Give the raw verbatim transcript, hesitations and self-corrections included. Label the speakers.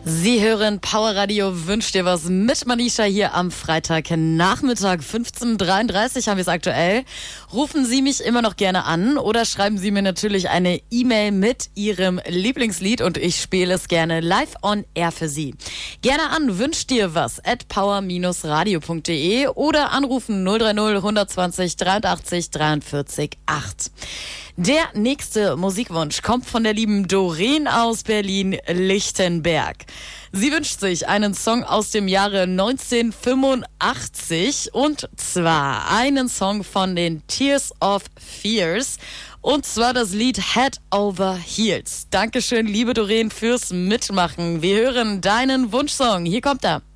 Speaker 1: Sie hören Power Radio Wünsch dir was mit Manisha hier am Freitagnachmittag. fünfzehn Uhr dreiunddreißig haben wir es aktuell. Rufen Sie mich immer noch gerne an oder schreiben Sie mir natürlich eine E-Mail mit Ihrem Lieblingslied und ich spiele es gerne live on air für Sie. Gerne an Wünsch dir was at power radio punkt de oder anrufen null drei null hundertzwanzig dreiundachtzig dreiundvierzig acht. Der nächste Musikwunsch kommt von der lieben Doreen aus Berlin-Lichtenberg. Sie wünscht sich einen Song aus dem Jahre neunzehnhundertfünfundachtzig und zwar einen Song von den Tears of Fears und zwar das Lied Head Over Heels. Dankeschön, liebe Doreen, fürs Mitmachen. Wir hören deinen Wunschsong. Hier kommt er.